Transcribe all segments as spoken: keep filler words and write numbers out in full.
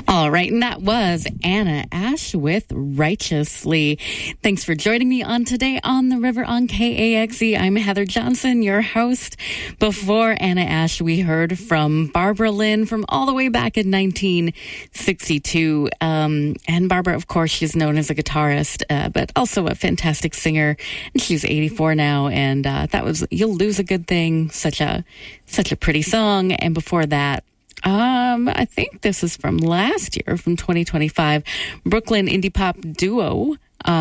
All right, and that was Anna Ash with Righteously. Thanks for joining me on Today on the River on K A X E. I'm Heather Johnson, your host. Before Anna Ash, we heard from Barbara Lynn from all the way back in nineteen sixty-two. Um, and Barbara, of course, she's known as a guitarist, uh, but also a fantastic singer. And she's eighty-four now, and uh, that was You'll Lose a Good Thing, such a such a pretty song. And before that, Um, I think this is from last year, from twenty twenty-five. Brooklyn indie pop duo,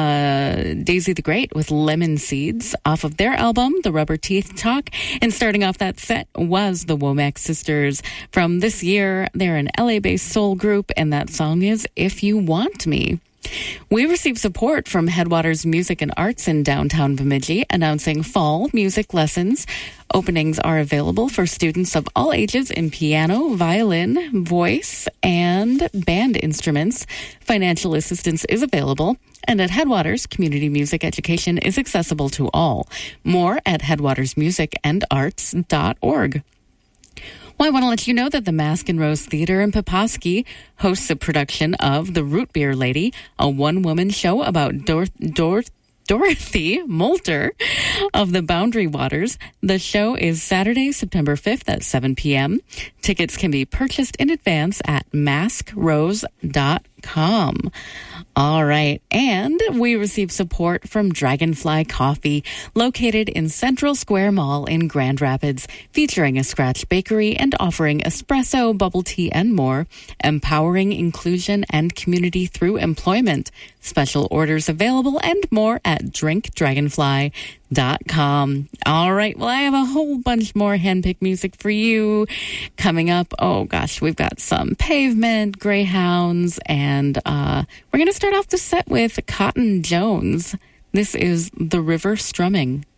uh, Daisy the Great with Lemon Seeds off of their album, The Rubber Teeth Talk. And starting off that set was the Womack Sisters from this year. They're an L A-based soul group, and that song is If You Want Me. We received support from Headwaters Music and Arts in downtown Bemidji, announcing fall music lessons. Openings are available for students of all ages in piano, violin, voice, and band instruments. Financial assistance is available, and at Headwaters, community music education is accessible to all. More at headwaters music and arts dot org. Well, I want to let you know that the Mask and Rose Theater in Peposky hosts a production of The Root Beer Lady, a one-woman show about Dor- Dor- Dorothy Moulter of the Boundary Waters. The show is Saturday, September fifth at seven p.m. Tickets can be purchased in advance at mask rose dot com. All right. And we received support from Dragonfly Coffee, located in Central Square Mall in Grand Rapids, featuring a scratch bakery and offering espresso, bubble tea, and more, empowering inclusion and community through employment. Special orders available and more at drink dragonfly dot com. All right. Well, I have a whole bunch more handpicked music for you coming up. Oh, gosh, we've got some Pavement, Greyhounds, and uh, we're going to start off the set with Cotton Jones. This is The River Strumming.